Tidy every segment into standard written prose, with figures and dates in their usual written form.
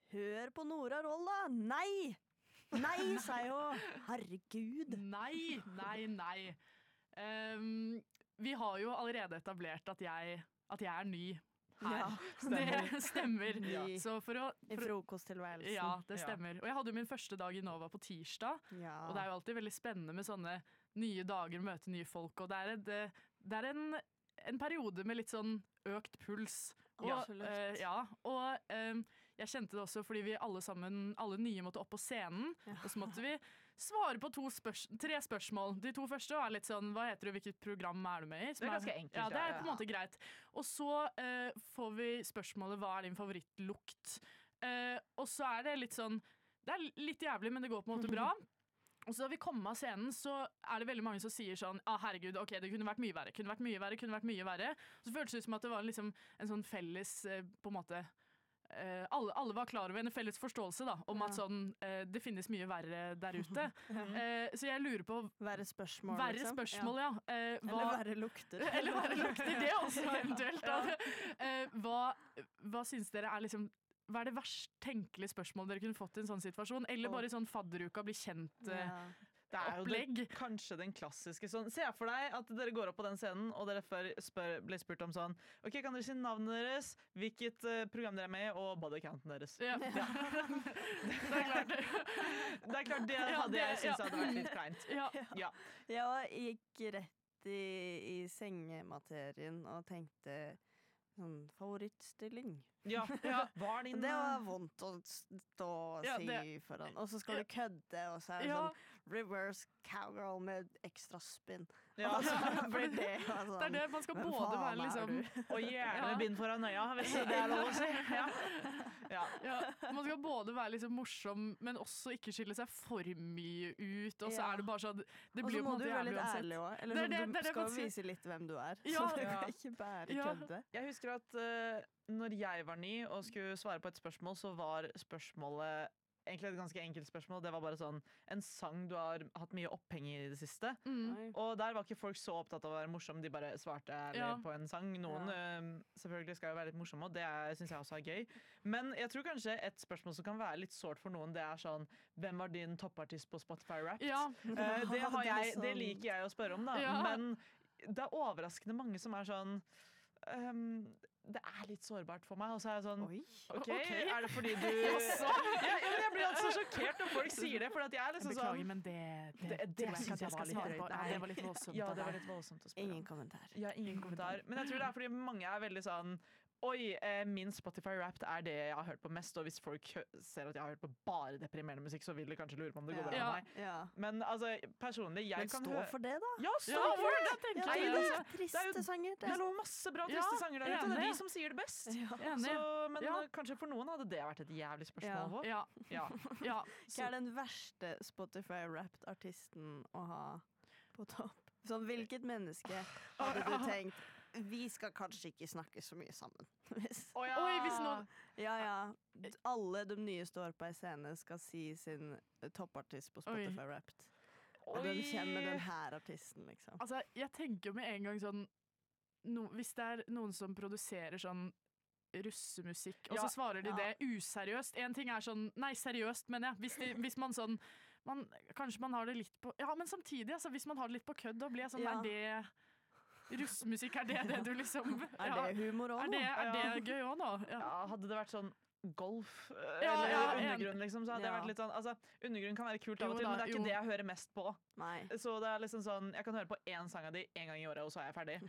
hør på Nora Roll da. Nei, sa jeg jo. Herregud. Nei. Vi har jo allerede etablert at jeg er ny her. Det stemmer. Så I frokosttilværelsen. Ja, det stemmer. Og jeg hadde jo min første dag i Nova på tirsdag, og det er jo alltid veldig spennende med sånne nye dager, møte nye folk, og det er en periode med litt sånn økt puls. Og jeg kjente det også fordi vi alle nye måtte opp på scenen, og så måtte vi svare på 3 spørsmål. De 2 første er litt sånn, hva heter du, hvilket program er du med i? Det er ganske enkelt. Ja, det er på en måte greit. Og så får vi spørsmålet, hva er din favorittlukt? Og så er det litt sånn, det er litt jævlig, men det går på en måte bra. Og så da vi kom av scenen, så er det veldig mange som sier sånn herregud, ok, det kunne vært mye verre. Så føltes det ut som at det var liksom en sånn felles på en måte alle var klar over en felles forståelse da, om at sånn, det finnes mye verre der ute. Så jeg lurer på verre spørsmål, ja. Eller verre lukter. Eller verre lukter, det også eventuelt. Hva synes dere er liksom, hva er det verst tenkelige spørsmål dere kunne fått i en sånn situasjon? Eller bare i sånn fadderuka bli kjent det er jo kanskje den klassiske sånn. Se for deg at dere går opp på den scenen, og dere ble spurt om sånn ok, kan dere si navnet deres, hvilket program dere er med i, og bodycounten deres. Ja. Det er klart det hadde jeg syntes hadde vært litt kleint. Ja. Jeg gikk rett i sengematerien og tenkte sånn favorittstilling. Ja. Hva er din? Det var vondt å stå og si foran. Og så skal du kødde, og så er det sånn reverse cowgirl med ekstra spin. Og så blir det sånn. Det er det, man skal både være liksom og gjerne bind foran øya, hvis det er lov å si. Man skal både være liksom morsom, men også ikke skille seg for mye ut, og så er det bare sånn det blir på en måte jævlig uansett. Og så må du være litt ærlig også. Eller du skal vise litt hvem du er. Så du kan ikke bare kødde. Jeg husker at når jeg var ny og skulle svare på et spørsmål, så var spørsmålet egentlig et ganske enkelt spørsmål. Det var bare sånn, en sang du har hatt mye oppheng i det siste. Og der var ikke folk så opptatt av å være morsom, de bare svarte på en sang. Noen selvfølgelig skal jo være litt morsomme, og det synes jeg også er gøy. Men jeg tror kanskje et spørsmål som kan være litt sårt for noen, det er sånn, hvem var din toppartist på Spotify Wrapped? Det liker jeg å spørre om da, men det er overraskende mange som er sånn det er litt sårbart for meg, og så er jeg sånn ok, er det fordi du jeg blir altså så sjokkert når folk sier det, for at jeg er liksom beklager, men det synes jeg var litt drøyt. Det var litt voldsomt. Ja, det var litt voldsomt å spørre. Ingen kommentar. Ja, ingen kommentar. Men jeg tror det er fordi mange er veldig sånn min Spotify Wrapped er det jeg har hørt på mest, og hvis folk ser at jeg har hørt på bare deprimerende musikk, så vil de kanskje lure på om det går bra med meg. Men altså, personlig, jeg kan høre... Men stå for det da! Ja, stå for det! Det er triste sanger. Det er masse bra triste sanger der ute, det er de som sier det best. Men kanskje for noen hadde det vært et jævlig spørsmål vår. Hva er den verste Spotify Wrapped-artisten å ha på topp? Så hvilket menneske hadde du tenkt vi skal kanskje ikke snakke så mye sammen. Hvis noen alle de nye står på en scene skal si sin toppartist på Spotify Wrapped. Og den kommer den her artisten, liksom. Altså, jeg tenker med en gang sånn hvis det er noen som produserer sånn russemusikk, og så svarer de det useriøst. En ting er sånn, nei, seriøst, men hvis man sånn kanskje man har det litt på men samtidig, altså, hvis man har det litt på kødd, da blir jeg sånn, er det russmusikk, er det du liksom er det humor også nå? Er det gøy også nå? Hadde det vært sånn golf eller undergrunn liksom, så hadde det vært litt sånn, altså undergrunn kan være kult av og til, men det er ikke det jeg hører mest på. Så det er liksom sånn, jeg kan høre på en sang av de en gang i året, og så er jeg ferdig.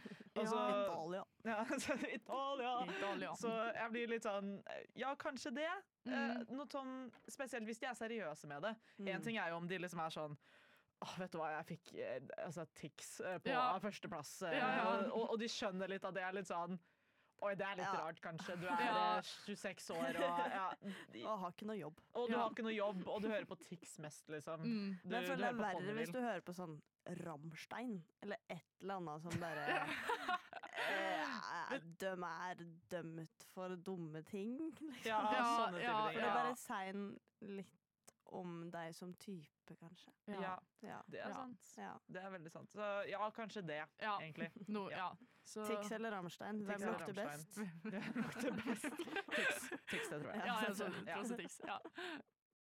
Italia. Så jeg blir litt sånn, kanskje det. Noe sånn, spesielt hvis de er seriøse med det. En ting er jo om de liksom er sånn vet du hva, jeg fikk Tix på førsteplass, og de skjønner litt at det er litt sånn det er litt rart kanskje, du er 26 år og har ikke noe jobb. Og du har ikke noe jobb, og du hører på Tix mest liksom. Men jeg føler det er verre hvis du hører på sånn Rammstein, eller et eller annet som bare de er dømt for dumme ting liksom. Sånne type ting. For det bare sier litt om deg som type, kanskje. Det er sant. Det er veldig sant. Så kanskje det, egentlig. Så... Tix eller Rammstein? Hvem lukter best? Hvem lukter best? Tix. Tix, det tror jeg. Ja, jeg så Tix, ja.